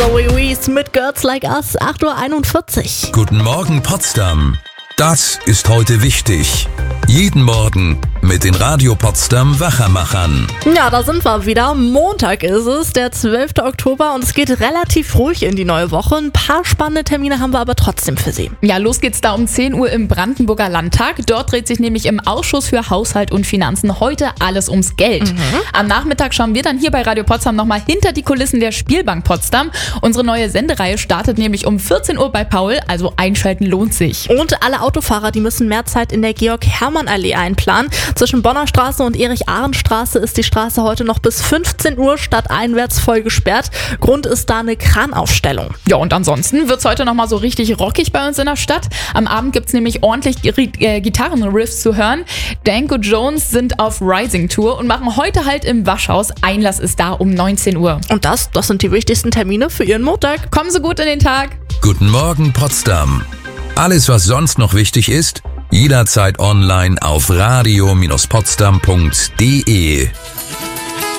Zoe Wees mit Girls Like Us, 8:41 Uhr. Guten Morgen Potsdam. Das ist heute wichtig. Jeden Morgen mit den Radio Potsdam Wachermachern. Ja, da sind wir wieder. Montag ist es, der 12. Oktober und es geht relativ ruhig in die neue Woche. Ein paar spannende Termine haben wir aber trotzdem für Sie. Ja, los geht's da um 10 Uhr im Brandenburger Landtag. Dort dreht sich nämlich im Ausschuss für Haushalt und Finanzen heute alles ums Geld. Am Nachmittag schauen wir dann hier bei Radio Potsdam nochmal hinter die Kulissen der Spielbank Potsdam. Unsere neue Sendereihe startet nämlich um 14 Uhr bei Paul, also einschalten lohnt sich. Und alle Autofahrer, die müssen mehr Zeit in der Georg-Hermann-Allee einplanen. Zwischen Bonner Straße und Erich-Ahren-Straße ist die Straße heute noch bis 15 Uhr stadteinwärts voll gesperrt. Grund ist da eine Kranaufstellung. Ja, und ansonsten wird's heute nochmal so richtig rockig bei uns in der Stadt. Am Abend gibt's nämlich ordentlich Gitarrenriffs zu hören. Danko Jones sind auf Rising Tour und machen heute halt im Waschhaus. Einlass ist da um 19 Uhr. Und das sind die wichtigsten Termine für Ihren Montag. Kommen Sie gut in den Tag. Guten Morgen Potsdam. Alles, was sonst noch wichtig ist, jederzeit online auf radio-potsdam.de.